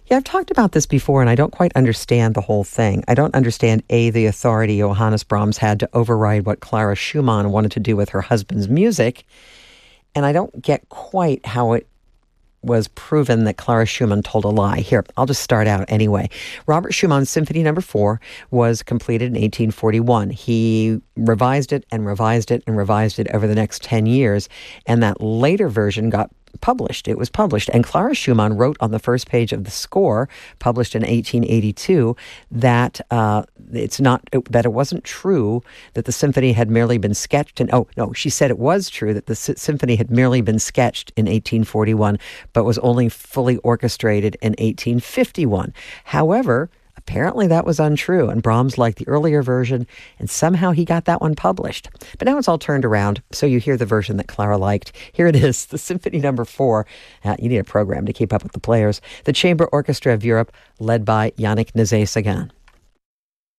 Yeah, I've talked about this before, and I don't quite understand the whole thing. I don't understand, A, the authority Johannes Brahms had to override what Clara Schumann wanted to do with her husband's music, and I don't get quite how it was proven that Clara Schumann told a lie. Here, I'll just start out anyway. Robert Schumann's Symphony No. 4 was completed in 1841. He revised it and revised it and revised it over the next 10 years, and that later version got published. It was published, and Clara Schumann wrote on the first page of the score, published in 1882, that that it wasn't true that the symphony had merely been sketched. And she said it was true that the symphony had merely been sketched in 1841, but was only fully orchestrated in 1851. However, apparently that was untrue, and Brahms liked the earlier version, and somehow he got that one published. But now it's all turned around, so you hear the version that Clara liked. Here it is, the Symphony No. 4. You need a program to keep up with the players. The Chamber Orchestra of Europe, led by Yannick Nézet-Séguin.